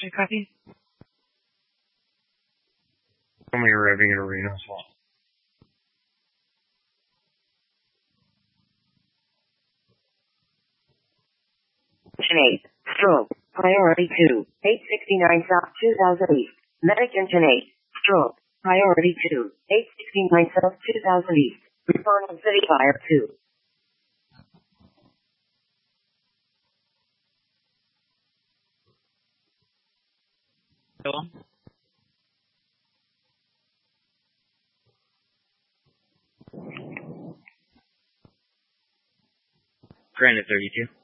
Should I copy? Tell me you're having an arena as well. Engine 8, stroke, priority 2, 869 South 2000 East, medic engine 8, stroke, priority 2, 869 South 2000 East, responding city fire 2. Hello? Granite 32.